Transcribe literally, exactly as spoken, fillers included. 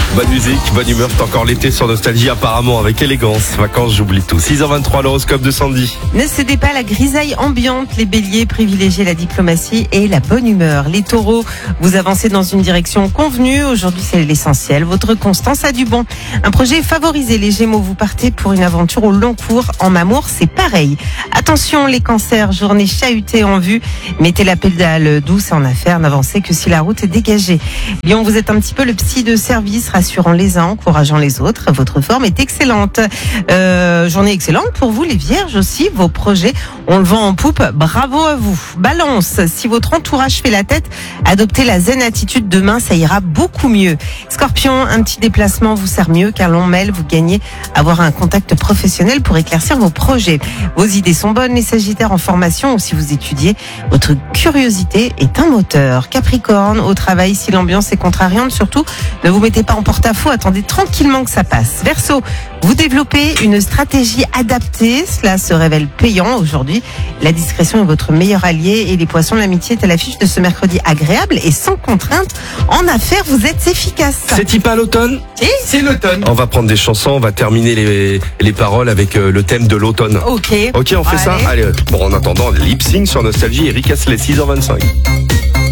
Bonne musique, bonne humeur, c'est encore l'été sur Nostalgie apparemment avec élégance. Vacances, j'oublie tout. six heures vingt-trois, l'horoscope de Sandy. Ne cédez pas à la grisaille ambiante. Les béliers, privilégiez la diplomatie et la bonne humeur. Les taureaux, vous avancez dans une direction convenue. Aujourd'hui, c'est l'essentiel. Votre constance a du bon. Un projet est favorisé. Les gémeaux, vous partez pour une aventure au long cours. En amour, c'est pareil. Attention, les cancers, journée chahutée en vue. Mettez la pédale douce en affaires. N'avancez que si la route est dégagée. Lion, vous êtes un petit peu le psy de service, rassurant les uns, encourageant les autres. Votre forme est excellente. Euh, journée excellente pour vous, les vierges aussi. Vos projets, on le vend en poupe. Bravo à vous. Balance, si votre entourage fait la tête, adoptez la zen attitude. Demain, ça ira beaucoup mieux. Scorpion, un petit déplacement vous sert mieux car l'on mêle, vous gagnez à avoir un contact professionnel pour éclaircir vos projets. Vos idées sont bonnes, les sagittaires en formation ou si vous étudiez, votre curiosité est un moteur. Capricorne, au travail, si l'ambiance est contrariante, surtout, ne vous mettez pas en porte-à-faux, attendez tranquillement que ça passe. Verseau, vous développez une stratégie adaptée, cela se révèle payant aujourd'hui. La discrétion est votre meilleur allié et les poissons, l'amitié est à l'affiche de ce mercredi agréable et sans contrainte. En affaires, vous êtes efficace. C'est-il pas l'automne? Si. C'est l'automne. On va prendre des chansons, on va terminer les, les paroles avec euh, le thème de l'automne. Ok. Ok, on fait Allez. ça? Allez, bon, en attendant, lip sync sur Nostalgie, Eric Astley, six heures vingt-cinq.